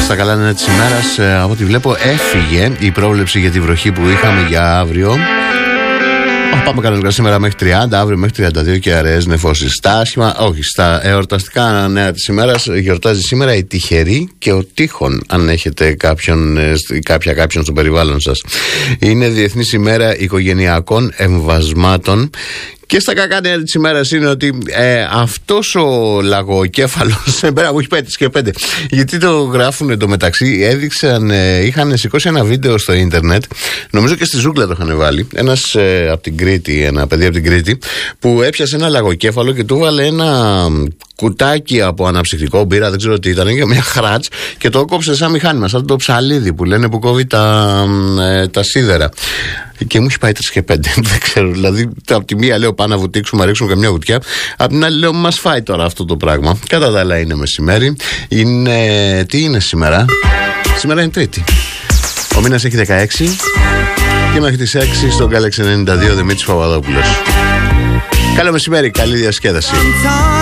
Στα καλά νέα της ημέρας, από ό,τι βλέπω έφυγε η πρόβλεψη για τη βροχή που είχαμε για αύριο. Πάμε κανονικά σήμερα μέχρι 30, αύριο μέχρι 32 και αραιές νεφώσεις. Στα εορταστικά νέα της ημέρας γιορτάζει σήμερα η Τυχερή και ο Τείχων, αν έχετε κάποιον στο περιβάλλον σας. Είναι Διεθνής ημέρα οικογενειακών εμβασμάτων. Και στα κακά νέα της ημέρας είναι ότι αυτός ο λαγοκέφαλος μου έχει πάει τις και 5. Γιατί το γράφουν εντωμεταξύ, είχαν σηκώσει ένα βίντεο στο ίντερνετ, νομίζω και στη ζούγκλα το είχαν βάλει, ένας από την Κρήτη, ένα παιδί από την Κρήτη, που έπιασε ένα λαγοκέφαλο και του βάλε ένα κουτάκι από αναψυκτικό μπύρα, δεν ξέρω τι ήταν, για μια χράτς, και το κόψε σαν μηχάνημα, σαν το ψαλίδι που λένε που κόβει τα σίδερα. Και μου έχει πάει 3 και 5. Δεν ξέρω. Δηλαδή, από τη μία λέω πάμε να βουτήξουμε, να ρίξουμε καμιά βουτιά. Από την άλλη λέω μας φάει τώρα αυτό το πράγμα. Κατά τα άλλα είναι μεσημέρι. Τι είναι σήμερα? Σήμερα είναι Τρίτη. Ο μήνας έχει 16. Και μέχρι τις 6 στο Galaxy 92 Δημήτρης Παπαδόπουλος. Καλό μεσημέρι, καλή διασκέδαση.